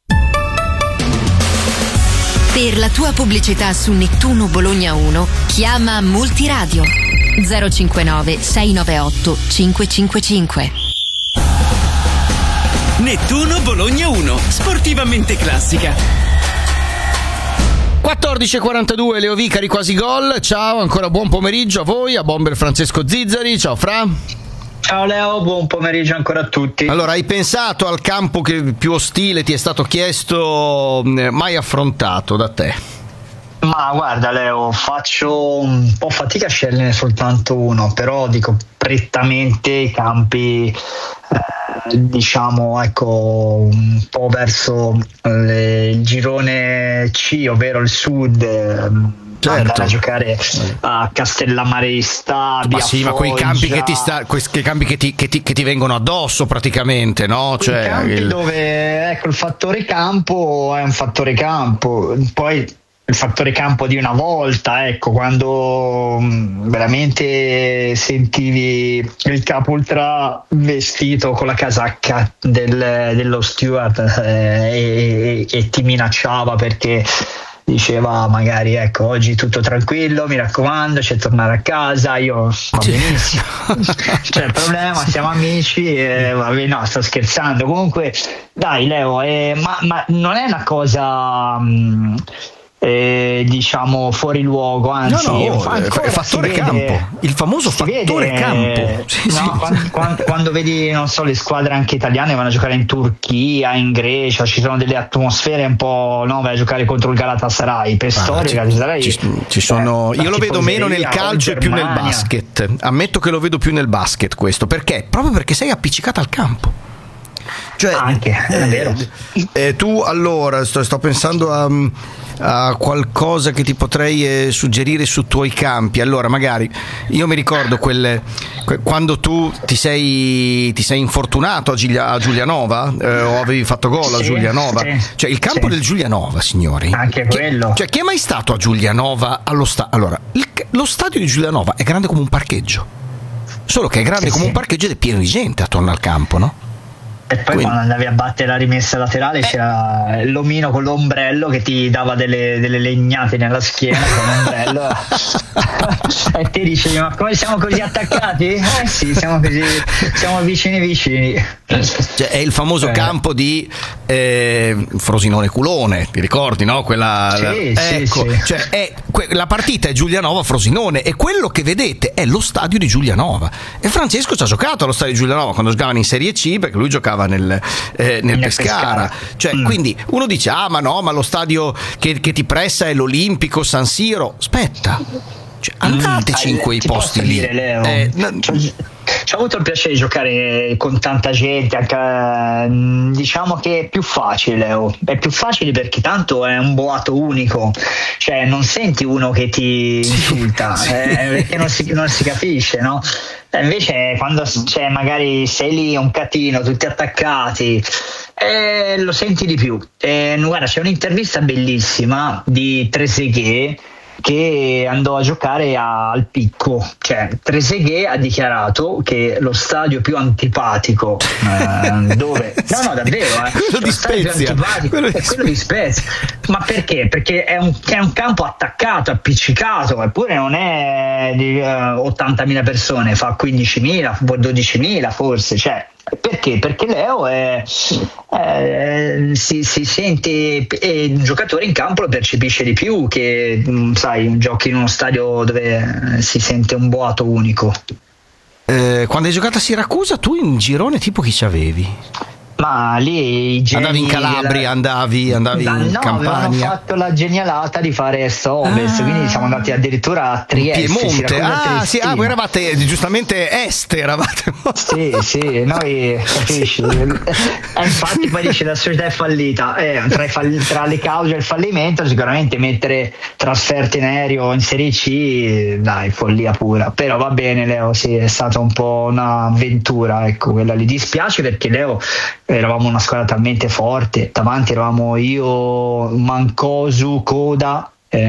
Per la tua pubblicità su Nettuno Bologna 1, chiama Multiradio 059 698 555. Nettuno Bologna 1, sportivamente classica. 14:42, Leo Vicari, quasi gol. Ciao, ancora buon pomeriggio a voi, a Bomber Francesco Zizzari. Ciao Fra. Ciao Leo, buon pomeriggio ancora a tutti. Allora, hai pensato al campo che più ostile ti è stato chiesto, mai affrontato da te? Ma guarda Leo, faccio un po' fatica a sceglierne soltanto uno, però dico prettamente i campi, diciamo, ecco, un po' verso il girone C, ovvero il sud. Andare a giocare a Castellamaresta, ma sì, ma quei campi che ti vengono addosso praticamente, no? Cioè, campi dove, ecco, il fattore campo è un fattore campo, poi il fattore campo di una volta, ecco, quando veramente sentivi il capo ultra vestito con la casacca dello steward e ti minacciava perché diceva magari, ecco, oggi tutto tranquillo, mi raccomando, c'è tornare a casa, io va benissimo, c'è il problema, siamo amici, vabbè, no, sto scherzando. Comunque dai Leo, ma non è una cosa diciamo fuori luogo, anzi è fattore campo, il famoso fattore campo. Quando vedi, non so, le squadre anche italiane vanno a giocare in Turchia, in Grecia, ci sono delle atmosfere un po', no, vai a giocare contro il Galatasaray, per storia ci sono, io lo vedo meno nel calcio e più nel basket, ammetto che lo vedo più nel basket questo, perché? Proprio perché sei appiccicata al campo. Cioè, anche, è vero. Tu allora sto pensando a qualcosa che ti potrei suggerire su tuoi campi. Allora, magari io mi ricordo quando tu ti sei infortunato a Giulianova, o avevi fatto gol a Giulianova, cioè il campo del Giulianova, signori, anche quello. Cioè, chi è mai stato a Giulianova allo stadio? Allora, lo stadio di Giulianova è grande come un parcheggio, solo che è grande come un parcheggio ed è pieno di gente attorno al campo, no? E poi quando andavi a battere la rimessa laterale c'era l'omino con l'ombrello che ti dava delle legnate nella schiena con l'ombrello e ti dicevi: ma come siamo così attaccati? Sì, siamo così, siamo vicini. Cioè, è il famoso campo di Frosinone Culone, ti ricordi, no? Quella, sì. Cioè, la partita è Giulianova-Frosinone e quello che vedete è lo stadio di Giulianova, e Francesco ci ha giocato allo stadio di Giulianova quando giocavano in Serie C, perché lui giocava nel Pescara. Cioè, quindi uno dice: ah, ma no, ma lo stadio che ti pressa è l'Olimpico, San Siro. Aspetta, cioè, andateci in quei posti lì. Ho avuto il piacere di giocare con tanta gente, anche, diciamo che è più facile, Leo. È più facile perché tanto è un boato unico, cioè non senti uno che ti insulta, perché non si capisce, no? Invece quando magari sei lì un catino, tutti attaccati, lo senti di più. Guarda, c'è un'intervista bellissima di Trezeguet che andò a giocare al Picco. Cioè, Trezeguet ha dichiarato che lo stadio più antipatico dove no davvero quello di Spezia, quello di Spezia. Ma perché? Perché è un campo attaccato, appiccicato, eppure non è di 80.000 persone, fa 15.000, 12.000 forse, cioè. Perché? Perché Leo si sente, un giocatore in campo lo percepisce di più che, sai, giochi in uno stadio dove si sente un boato unico. Quando hai giocato a Siracusa, tu in girone tipo chi c'avevi? Ma lì andavi in Calabria, andavi in Campania. Avevano fatto la genialata di fare est-ovest, quindi siamo andati addirittura a Trieste, Piemonte. Voi eravate giustamente est, eravate. Sì, noi, capisci? Infatti poi dice la società è fallita. Tra le cause del fallimento sicuramente mettere trasferte in aereo in Serie C, dai, follia pura. Però va bene, Leo, sì, è stata un po' un'avventura, ecco, quella lì. Dispiace perché Leo, eravamo una squadra talmente forte, davanti eravamo io, Mancosu, Coda,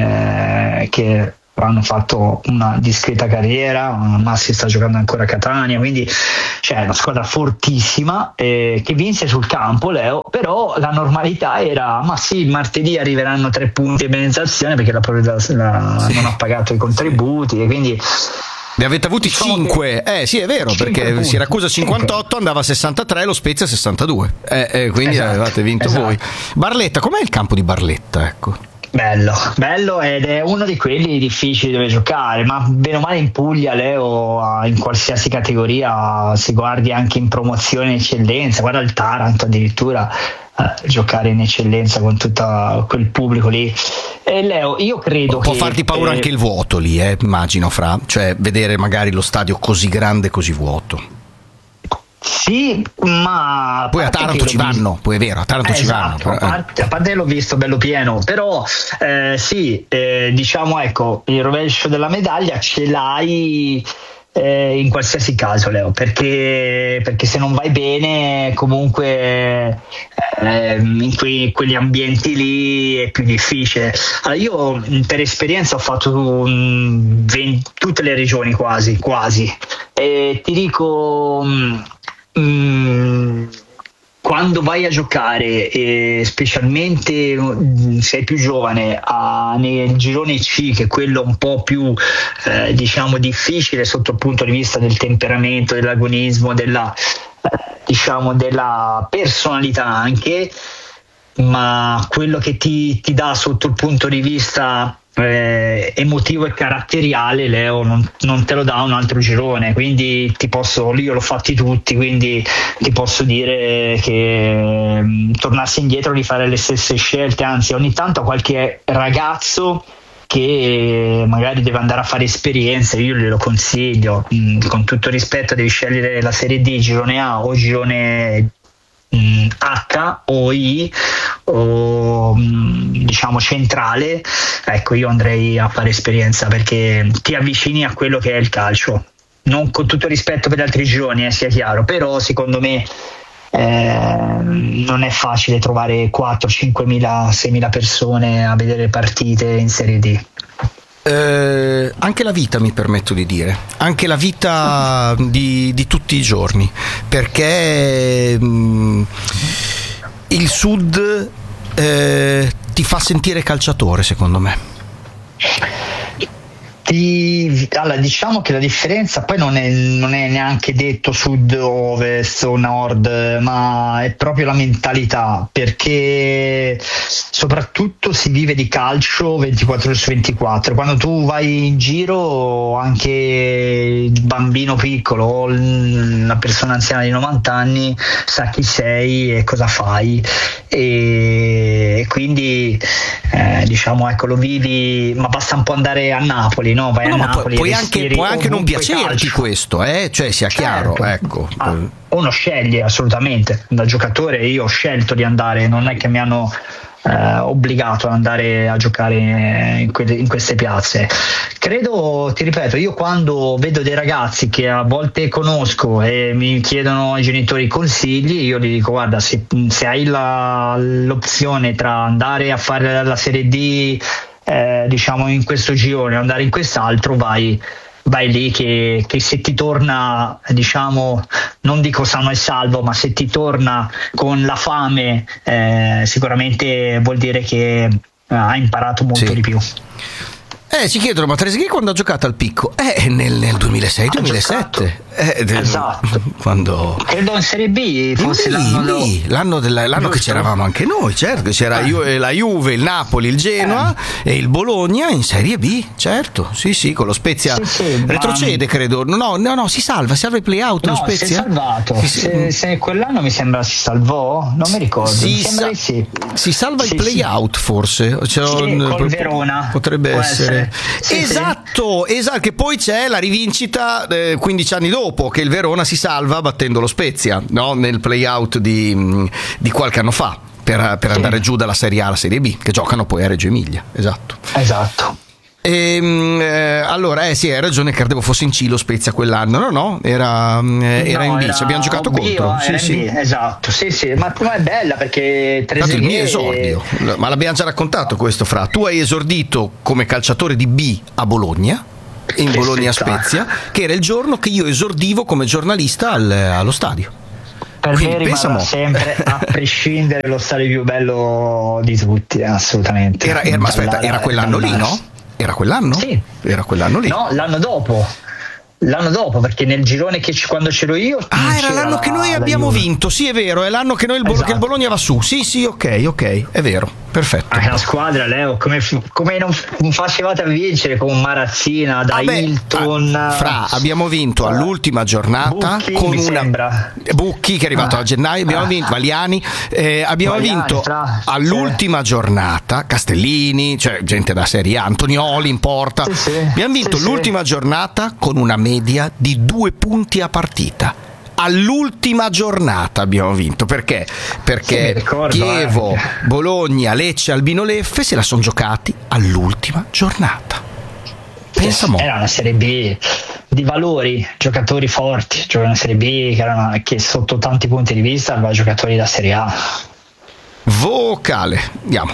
che hanno fatto una discreta carriera, Massi sta giocando ancora a Catania, quindi c'è una squadra fortissima che vinse sul campo, Leo. Però la normalità era: ma sì, martedì arriveranno 3 punti di penalizzazione perché non ha pagato i contributi, e quindi ne avete avuti 5, sì, è vero, perché punti. Siracusa 58 andava a 63, lo Spezia 62, quindi avevate vinto voi. Barletta, com'è il campo di Barletta? Ecco. Bello, ed è uno di quelli difficili dove giocare, ma bene o male in Puglia, Leo, in qualsiasi categoria, se guardi anche in promozione in eccellenza, guarda il Taranto addirittura, giocare in eccellenza con tutto quel pubblico lì. Leo, io credo può farti paura anche il vuoto lì, immagino, cioè vedere magari lo stadio così grande, così vuoto. Sì, ma poi a Taranto ci vanno, poi è vero, a Taranto ci vanno. A parte l'ho visto bello pieno, però diciamo, ecco, il rovescio della medaglia ce l'hai in qualsiasi caso, Leo, perché se non vai bene comunque in quegli ambienti lì è più difficile. Allora, io per esperienza ho fatto tutte le regioni quasi, e ti dico, quando vai a giocare, specialmente se sei più giovane, nel girone C, che è quello un po' più diciamo difficile sotto il punto di vista del temperamento, dell'agonismo, della personalità anche, ma quello che ti dà sotto il punto di vista emotivo e caratteriale, Leo, non te lo dà un altro girone, quindi io l'ho fatti tutti, quindi ti posso dire che tornassi indietro di fare le stesse scelte, anzi ogni tanto qualche ragazzo che magari deve andare a fare esperienze io glielo consiglio, con tutto rispetto devi scegliere la Serie D, girone A o girone H o I o diciamo centrale. Ecco, io andrei a fare esperienza perché ti avvicini a quello che è il calcio, non con tutto rispetto per gli altri gironi, sia chiaro, però secondo me non è facile trovare 4, 5.000, 6.000 persone a vedere partite in Serie D. Anche la vita, mi permetto di dire, anche la vita di tutti i giorni, perché il Sud ti fa sentire calciatore, secondo me. Allora, diciamo che la differenza poi non è neanche detto sud, ovest o nord, ma è proprio la mentalità, perché soprattutto si vive di calcio 24 ore su 24. Quando tu vai in giro, anche il bambino piccolo o una persona anziana di 90 anni sa chi sei e cosa fai, e quindi diciamo, ecco, lo vivi, ma basta un po' andare a Napoli, no? Vai a Napoli, puoi anche non piacerti questo, cioè sia chiaro, ecco. Uno sceglie, assolutamente, da giocatore io ho scelto di andare, non è che mi hanno obbligato ad andare a giocare in queste piazze. Credo, ti ripeto, io quando vedo dei ragazzi che a volte conosco e mi chiedono ai genitori consigli, io gli dico: guarda, se hai l'opzione tra andare a fare la Serie D diciamo in questo girone o andare in quest'altro, vai lì che se ti torna, diciamo, non dico sano e salvo, ma se ti torna con la fame, sicuramente vuol dire che hai imparato molto di più. Si chiedono, ma Trezeguet quando ha giocato al Picco? Nel 2006-2007. Esatto. Quando... Credo in Serie B fosse l'anno che c'eravamo anche noi, certo, c'era la Juve, il Napoli, il Genoa e il Bologna in Serie B, certo, sì, con lo Spezia retrocede, credo. No, si salva i play-out, lo Spezia. Si è salvato. Se quell'anno mi sembra si salvò, non mi ricordo. Si salva il play-out, forse. Col Verona. Potrebbe essere. Esatto, che poi c'è la rivincita 15 anni dopo, che il Verona si salva battendo lo Spezia, no? Nel play-out di qualche anno fa per andare giù dalla Serie A alla Serie B, che giocano poi a Reggio Emilia. Esatto. Allora sì, hai ragione, credevo fosse in C lo Spezia quell'anno. No, era in B, ci abbiamo giocato contro. Sì. Esatto, sì, ma è bella perché il mio esordio, ma l'abbiamo già raccontato questo, Fra. Tu hai esordito come calciatore di B a Bologna, in Bologna Spezia, che era il giorno che io esordivo come giornalista allo stadio. Per me rimarrà sempre, a prescindere, lo stadio più bello di tutti, assolutamente. Era quell'anno lì, no? Era quell'anno? Sì. Era quell'anno lì? No, l'anno dopo, perché nel girone quando c'ero io era l'anno che noi abbiamo vinto, sì, è vero, è l'anno che che il Bologna va su, sì, ok, è vero, perfetto. La squadra, Leo, come non facevate a vincere con Marazzina, Hilton, Fra, abbiamo vinto all'ultima giornata con Bucchi che è arrivato a gennaio, abbiamo vinto Valiani, abbiamo vinto all'ultima giornata Castellini, cioè gente da Serie A, Antonioli in porta, abbiamo vinto l'ultima giornata con una media di 2 punti a partita. All'ultima giornata abbiamo vinto perché Chievo, Bologna, Lecce, Albino Leffe se la sono giocati all'ultima giornata. Era una Serie B di valori, giocatori forti, cioè una Serie B che sotto tanti punti di vista aveva giocatori da Serie A. Vocale, andiamo.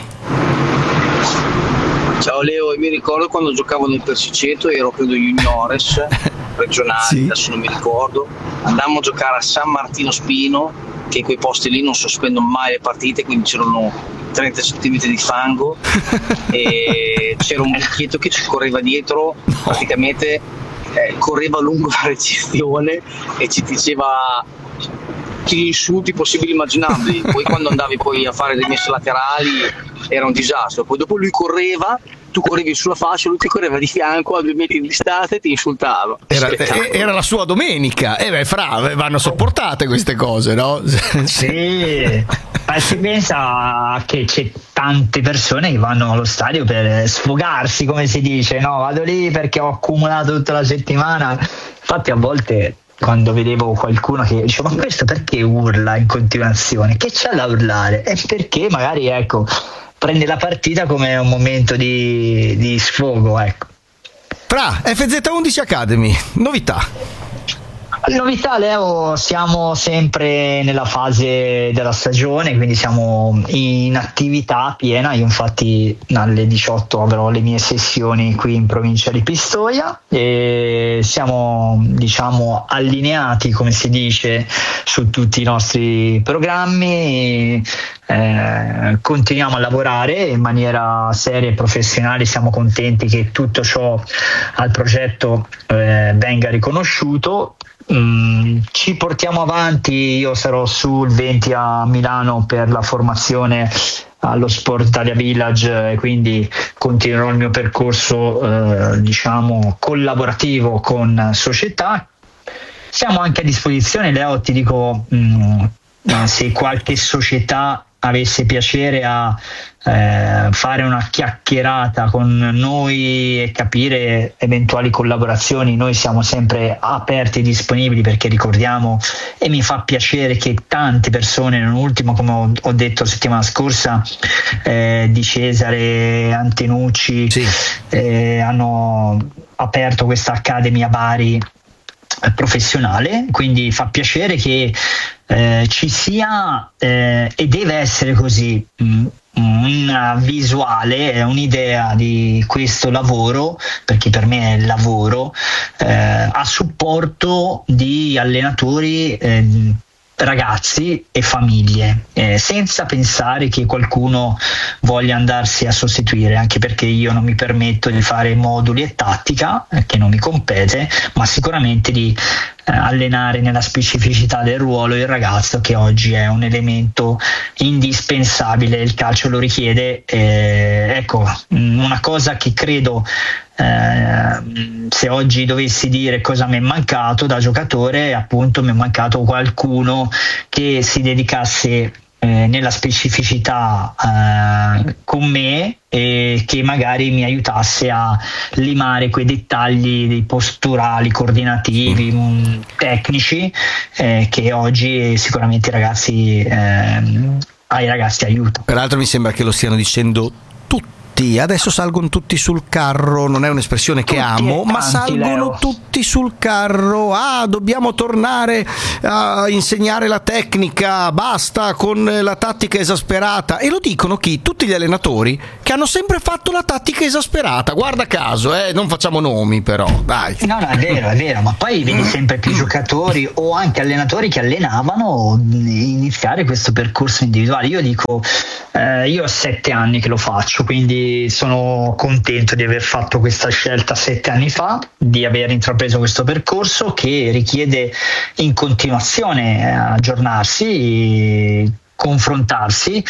Ciao Leo, mi ricordo quando giocavo nel Persiceto, ero credo juniores regionali, adesso non mi ricordo, andammo a giocare a San Martino Spino, che in quei posti lì non sospendono mai le partite, quindi c'erano 30 cm di fango e c'era un vecchietto che ci correva dietro, praticamente correva lungo la recinzione e ci diceva: tutti gli insulti possibili e immaginabili. Poi quando andavi poi a fare rimesse laterali era un disastro. Poi dopo lui correva, tu correvi sulla fascia, lui ti correva di fianco a 2 metri di distanza e ti insultava. Era la sua domenica. Fra, vanno sopportate queste cose, no? Sì. Ma si pensa che c'è tante persone che vanno allo stadio per sfogarsi, come si dice, no? Vado lì perché ho accumulato tutta la settimana. Infatti a volte quando vedevo qualcuno che diceva: ma questo perché urla in continuazione? Che c'ha da urlare? È perché magari, prende la partita come un momento di sfogo, ecco. Fra FZ11 Academy, novità. Novità, Leo, siamo sempre nella fase della stagione, quindi siamo in attività piena. Io infatti alle 18 avrò le mie sessioni qui in provincia di Pistoia e siamo, allineati, come si dice, su tutti i nostri programmi. Continuiamo a lavorare in maniera seria e professionale. Siamo contenti che tutto ciò al progetto venga riconosciuto. Ci portiamo avanti. Io sarò sul 20 a Milano per la formazione allo Sport Italia Village, quindi continuerò il mio percorso collaborativo con società. Siamo anche a disposizione, Leo, ti dico, se qualche società avesse piacere a fare una chiacchierata con noi e capire eventuali collaborazioni, noi siamo sempre aperti e disponibili, perché ricordiamo, e mi fa piacere che tante persone, non ultimo, come ho detto la settimana scorsa, Di Cesare, Antenucci, hanno aperto questa Academy a Bari professionale, quindi fa piacere che ci sia e deve essere così una visuale, un'idea di questo lavoro, perché per me è lavoro, a supporto di allenatori, ragazzi e famiglie, senza pensare che qualcuno voglia andarsi a sostituire, anche perché io non mi permetto di fare moduli e tattica, che non mi compete, ma sicuramente di allenare nella specificità del ruolo il ragazzo, che oggi è un elemento indispensabile, il calcio lo richiede. Una cosa che credo, se oggi dovessi dire cosa mi è mancato da giocatore, appunto mi è mancato qualcuno che si dedicasse nella specificità con me e che magari mi aiutasse a limare quei dettagli dei posturali, coordinativi, tecnici, che oggi sicuramente ai ragazzi aiuta. Peraltro mi sembra che lo stiano dicendo tutti. Adesso salgono tutti sul carro, non è un'espressione che amo, ma salgono tutti sul carro. Dobbiamo tornare a insegnare la tecnica, basta con la tattica esasperata. E lo dicono chi? Tutti gli allenatori che hanno sempre fatto la tattica esasperata, guarda caso, non facciamo nomi però, dai. No, è vero, ma poi vedi sempre più giocatori o anche allenatori che allenavano iniziare questo percorso individuale. Io dico, io ho 7 anni che lo faccio, quindi sono contento di aver fatto questa scelta 7 anni fa, di aver intrapreso questo percorso che richiede in continuazione aggiornarsi, confrontarsi,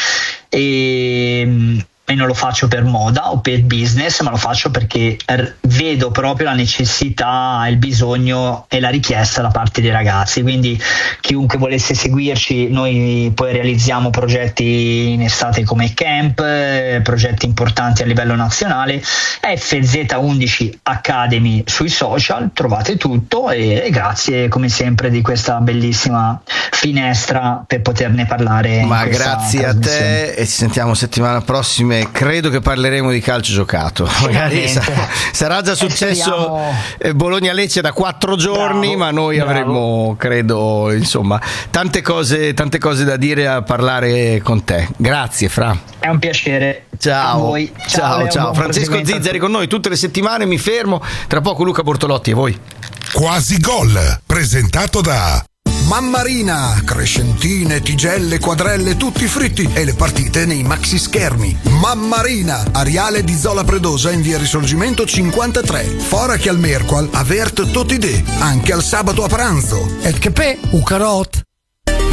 e non lo faccio per moda o per business, ma lo faccio perché vedo proprio la necessità, il bisogno e la richiesta da parte dei ragazzi. Quindi chiunque volesse seguirci, noi poi realizziamo progetti in estate come camp, progetti importanti a livello nazionale. FZ11 Academy sui social, trovate tutto, e grazie come sempre di questa bellissima finestra per poterne parlare. Ma grazie a te, e ci sentiamo settimana prossima. Credo che parleremo di calcio giocato. Magari sarà già successo Bologna-Lecce da 4 giorni, ma noi avremo, credo, insomma, tante cose da dire, a parlare con te. Grazie, Fra. È un piacere. Ciao. A voi. Ciao. Francesco Zizzari con noi tutte le settimane, mi fermo. Tra poco Luca Bortolotti, e voi. Quasi Gol, presentato da Mammarina, crescentine, tigelle, quadrelle, tutti fritti, e le partite nei maxi schermi. Mammarina, Ariale di Zola Predosa in via Risorgimento 53. Fora che al Merqual avert tutti de, anche al sabato a pranzo. Et che pe, u carot.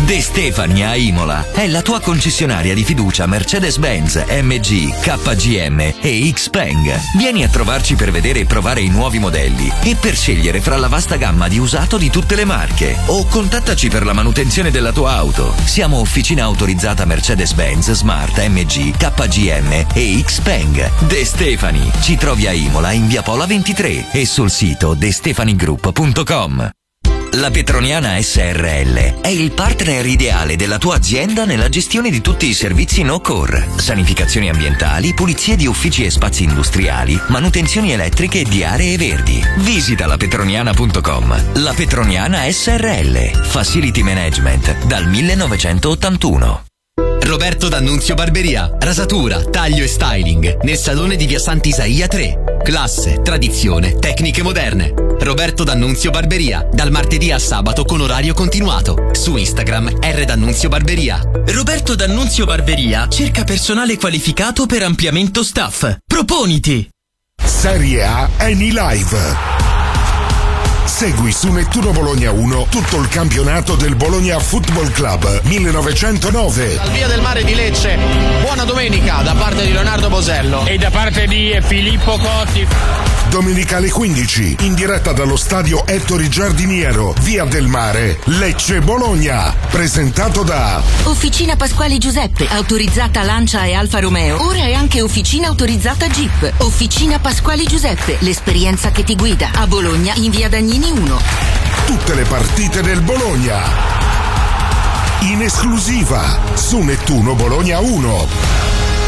De Stefani a Imola è la tua concessionaria di fiducia Mercedes-Benz, MG, KGM e Xpeng. Vieni a trovarci per vedere e provare i nuovi modelli e per scegliere fra la vasta gamma di usato di tutte le marche. O contattaci per la manutenzione della tua auto. Siamo officina autorizzata Mercedes-Benz, Smart, MG, KGM e Xpeng. De Stefani. Ci trovi a Imola in via Pola 23 e sul sito destefanigroup.com. La Petroniana SRL è il partner ideale della tua azienda nella gestione di tutti i servizi no-core, sanificazioni ambientali, pulizie di uffici e spazi industriali, manutenzioni elettriche di aree verdi. Visita lapetroniana.com. La Petroniana SRL, Facility Management dal 1981. Roberto D'Annunzio Barberia, rasatura, taglio e styling nel salone di via Sant'Isaia 3. Classe, tradizione, tecniche moderne. Roberto D'Annunzio Barberia, dal martedì al sabato con orario continuato. Su Instagram D'Annunzio Barberia. Roberto D'Annunzio Barberia cerca personale qualificato per ampliamento staff. Proponiti! Serie A Eni Live. Segui su Nettuno Bologna 1 tutto il campionato del Bologna Football Club 1909. Al Via del Mare di Lecce, buona domenica da parte di Leonardo Bosello e da parte di Filippo Cotti. Domenica alle 15, in diretta dallo stadio Ettore Giardiniero, Via del Mare, Lecce Bologna. Presentato da Officina Pasquali Giuseppe, autorizzata Lancia e Alfa Romeo. Ora è anche officina autorizzata Jeep. Officina Pasquali Giuseppe, l'esperienza che ti guida. A Bologna in via Dagnini 1. Tutte le partite del Bologna in esclusiva su Nettuno Bologna 1.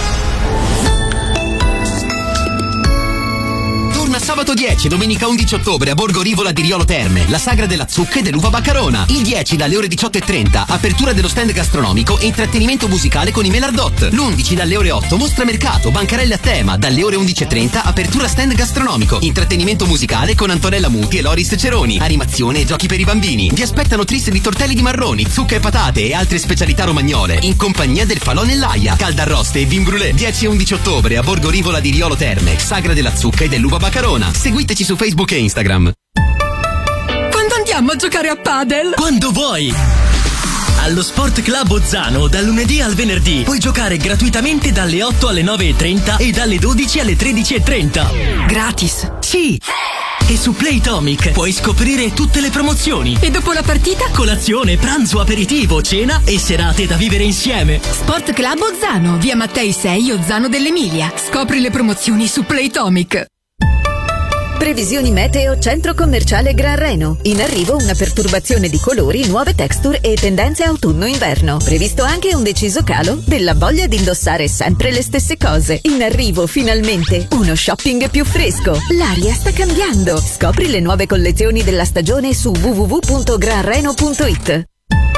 Sabato 10 e domenica 11 ottobre a Borgo Rivola di Riolo Terme, la sagra della zucca e dell'uva baccarona. Il 10 dalle ore 18:30, apertura dello stand gastronomico e intrattenimento musicale con i Melardot. L'11 dalle ore 8, mostra mercato, bancarelle a tema. Dalle ore 11:30, apertura stand gastronomico, intrattenimento musicale con Antonella Muti e Loris Ceroni, animazione e giochi per i bambini. Vi aspettano tris di tortelli di marroni, zucca e patate e altre specialità romagnole, in compagnia del Falò nell'Aia, caldarroste e vin brûlé. 10 e 11 ottobre a Borgo Rivola di Riolo Terme, sagra della zucca e dell'uva baccarona. Seguiteci su Facebook e Instagram. Quando andiamo a giocare a padel? Quando vuoi! Allo Sport Club Ozzano, dal lunedì al venerdì, puoi giocare gratuitamente dalle 8 alle 9:30 e dalle 12 alle 13:30. Gratis? Sì! E su Playtomic puoi scoprire tutte le promozioni. E dopo la partita? Colazione, pranzo, aperitivo, cena e serate da vivere insieme. Sport Club Ozzano, via Mattei 6, Ozzano dell'Emilia. Scopri le promozioni su Playtomic. Previsioni meteo Centro Commerciale Gran Reno. In arrivo una perturbazione di colori, nuove texture e tendenze autunno-inverno. Previsto anche un deciso calo della voglia di indossare sempre le stesse cose. In arrivo finalmente uno shopping più fresco. L'aria sta cambiando. Scopri le nuove collezioni della stagione su www.granreno.it.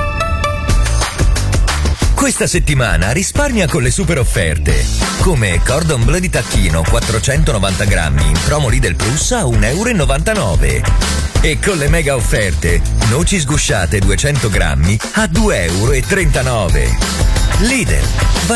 Questa settimana risparmia con le super offerte. Come Cordon Bleu di tacchino 490 grammi in promo Lidl Plus a €1,99. E con le mega offerte, noci sgusciate 200 grammi a €2,39. Lidl.